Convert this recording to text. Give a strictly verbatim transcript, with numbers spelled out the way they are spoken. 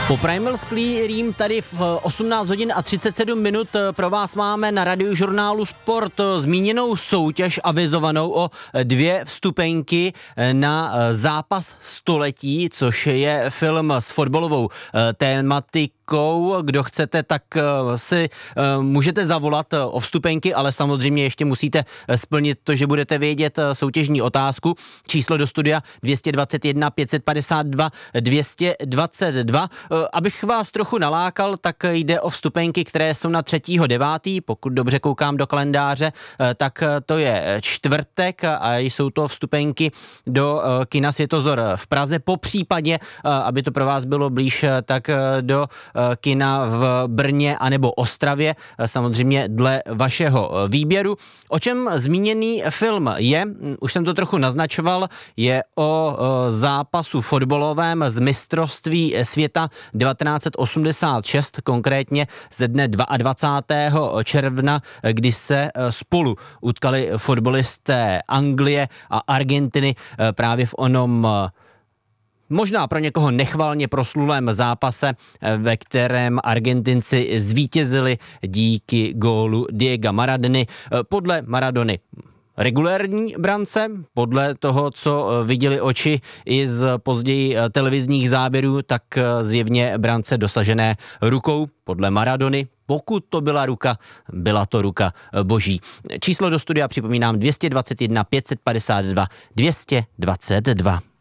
Po Primal Screen tady v osmnáct hodin a třicet sedm minut pro vás máme na Radiožurnálu Sport zmíněnou soutěž avizovanou o dvě vstupenky na zápas století, což je film s fotbalovou tématikou. Kdo chcete, tak si můžete zavolat o vstupenky, ale samozřejmě ještě musíte splnit to, že budete vědět soutěžní otázku. Číslo do studia dvě stě dvacet jedna pět set padesát dva dvě stě dvacet dva. Abych vás trochu nalákal, tak jde o vstupenky, které jsou na třetího devátý. Pokud dobře koukám do kalendáře, tak to je čtvrtek a jsou to vstupenky do kina Světozor v Praze. Po případě, aby to pro vás bylo blíž, tak do kina v Brně anebo Ostravě, samozřejmě dle vašeho výběru. O čem zmíněný film je, už jsem to trochu naznačoval, je o zápasu fotbalovém z mistrovství světa devatenáct osmdesát šest, konkrétně ze dne dvacátého druhého června, kdy se spolu utkali fotbalisté Anglie a Argentiny právě v onom možná pro někoho nechvalně proslulém zápase, ve kterém Argentinci zvítězili díky gólu Diega Maradony. Podle Maradony regulérní brance, podle toho, co viděli oči i z později televizních záběrů, tak zjevně brance dosažené rukou podle Maradony. Pokud to byla ruka, byla to ruka boží. Číslo do studia připomínám dvě stě dvacet jedna pět set padesát dva dvě stě dvacet dva.